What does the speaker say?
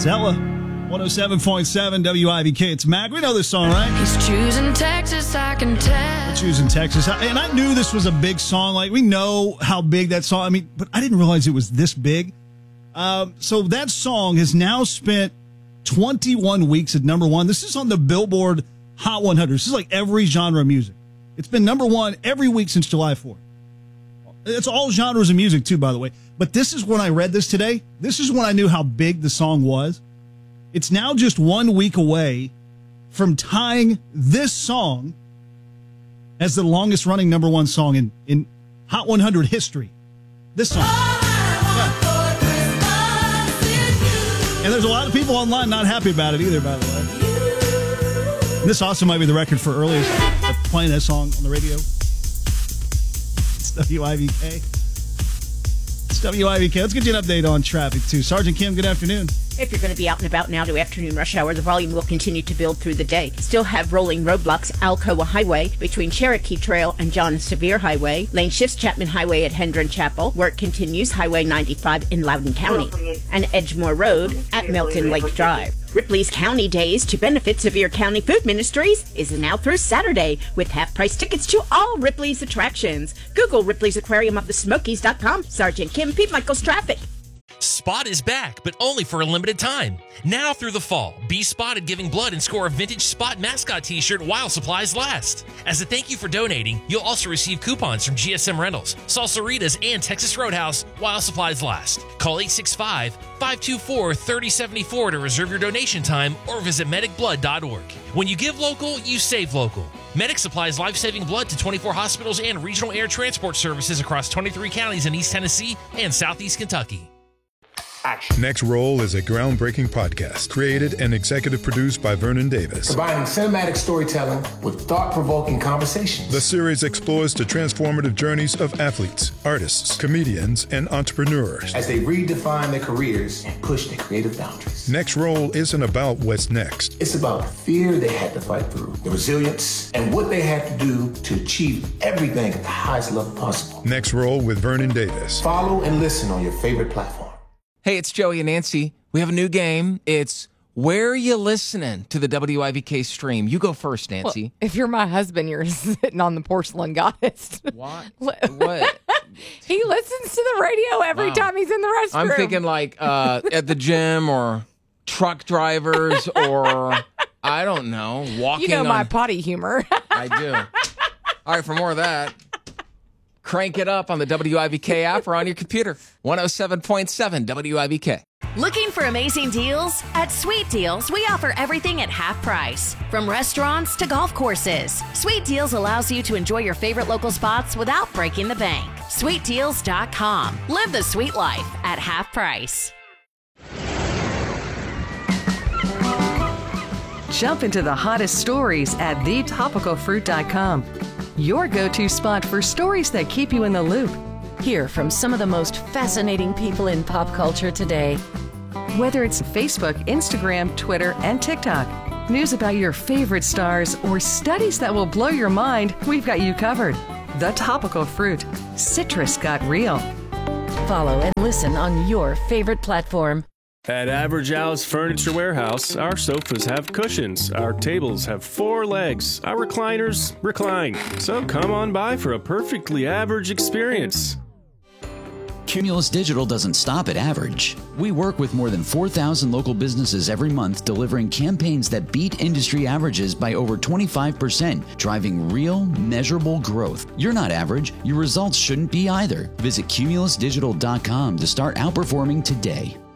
Stella, 107.7 WIVK. It's Mac. We know this song, right? He's choosing Texas, I can tell. We're choosing Texas. And I knew this was a big song. Like, we know how big that song, but I didn't realize it was this big. So that song has now spent 21 weeks at number one. This is on the Billboard Hot 100. This is like every genre of music. It's been number one every week since July 4th. It's all genres of music, too, by the way. But this is when I read this today. This is when I knew how big the song was. It's now just 1 week away from tying this song as the longest running number one song in Hot 100 history. This song. Yeah. And there's a lot of people online not happy about it either, by the way. And this also might be the record for earliest playing that song on the radio. It's WIVK. It's WIVK. Let's get you an update on traffic, too. Sergeant Kim, good afternoon. If you're going to be out and about now to afternoon rush hour, the volume will continue to build through the day. Still have rolling roadblocks, Alcoa Highway between Cherokee Trail and John Sevier Highway. Lane shifts Chapman Highway at Hendron Chapel. Work continues Highway 95 in Loudoun County. And Edgemore Road at Milton Lake Drive. Ripley's County Days to benefit Sevier County Food Ministries is now through Saturday with half-price tickets to all Ripley's attractions. Google Ripley's Aquarium of the Smokies.com. Sergeant Kim, Pete Michaels Traffic. Spot is back, but only for a limited time. Now through the fall, be spotted giving blood and score a vintage Spot mascot t-shirt while supplies last. As a thank you for donating, you'll also receive coupons from GSM Rentals, Salsaritas, and Texas Roadhouse while supplies last. Call 865-524-3074 to reserve your donation time or visit medicblood.org. When you give local, you save local. Medic supplies life-saving blood to 24 hospitals and regional air transport services across 23 counties in East Tennessee and Southeast Kentucky. Next Roll is a groundbreaking podcast created and executive produced by Vernon Davis. Combining cinematic storytelling with thought-provoking conversations. The series explores the transformative journeys of athletes, artists, comedians, and entrepreneurs as they redefine their careers and push their creative boundaries. Next Roll isn't about what's next. It's about the fear they had to fight through, the resilience, and what they had to do to achieve everything at the highest level possible. Next Roll with Vernon Davis. Follow and listen on your favorite platform. Hey, it's Joey and Nancy. We have a new game. It's Where You Listening to the WIVK stream. You go first, Nancy. Well, if you're my husband, you're sitting on the porcelain goddess. What? What? He listens to the radio every time he's in the restroom. I'm thinking like at the gym or truck drivers or, I don't know, walking. You know my potty humor. I do. All right, for more of that, crank it up on the WIVK app or on your computer. 107.7 WIVK. Looking for amazing deals? At Sweet Deals, we offer everything at half price. From restaurants to golf courses, Sweet Deals allows you to enjoy your favorite local spots without breaking the bank. SweetDeals.com. Live the sweet life at half price. Jump into the hottest stories at thetopicalfruit.com. Your go-to spot for stories that keep you in the loop. Hear from some of the most fascinating people in pop culture today. Whether it's Facebook, Instagram, Twitter, and TikTok, news about your favorite stars, or studies that will blow your mind, we've got you covered. The Topical Fruit. Citrus got real. Follow and listen on your favorite platform. At Average Alice Furniture Warehouse, our sofas have cushions, our tables have 4 legs, our recliners recline. So come on by for a perfectly average experience. Cumulus Digital doesn't stop at average. We work with more than 4,000 local businesses every month, delivering campaigns that beat industry averages by over 25%, driving real, measurable growth. You're not average. Your results shouldn't be either. Visit cumulusdigital.com to start outperforming today.